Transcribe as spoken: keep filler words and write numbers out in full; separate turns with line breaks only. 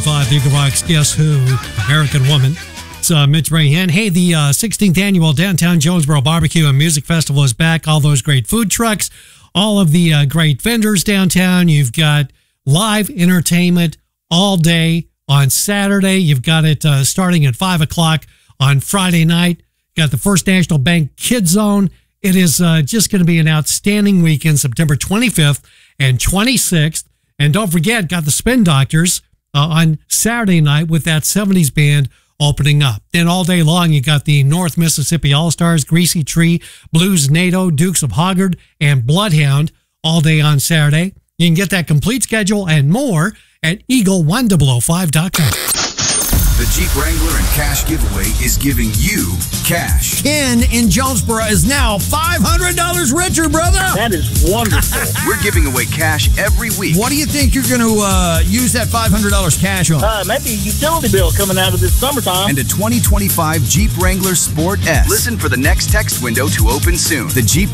five, Eagle Rock's Guess Who, American Woman. It's uh, Mitch Rahan. Hey, the uh, sixteenth annual Downtown Jonesboro Barbecue and Music Festival is back. All those great food trucks, all of the uh, great vendors downtown. You've got live entertainment all day on Saturday. You've got it uh, starting at five o'clock on Friday night. You got the First National Bank Kids Zone. It is uh, just going to be an outstanding weekend, September twenty-fifth and twenty-sixth. And don't forget, got the Spin Doctors uh, on Saturday night with that seventies band opening up. Then all day long, you got the North Mississippi All-Stars, Greasy Tree, Blues NATO, Dukes of Hazzard, and Bloodhound all day on Saturday. You can get that complete schedule and more at eagle one oh five dot com.
The Jeep Wrangler and Cash giveaway is giving you cash.
Ken in Jonesboro is now five hundred dollars richer, brother.
That is wonderful.
We're giving away cash every week.
What do you think you're going to uh, use that five hundred dollars cash on?
Uh, maybe a utility bill coming out of this summertime.
And a twenty twenty-five Jeep Wrangler Sport S. Listen for the next text window to open soon. The Jeep